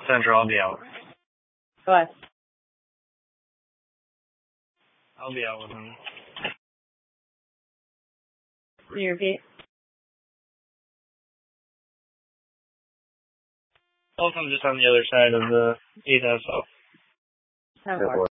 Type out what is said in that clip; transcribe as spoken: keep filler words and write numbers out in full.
Central, I'll be out. Go ahead. I'll be out with him. Can you repeat? Also, I'm just on the other side of the eight S. Ten four.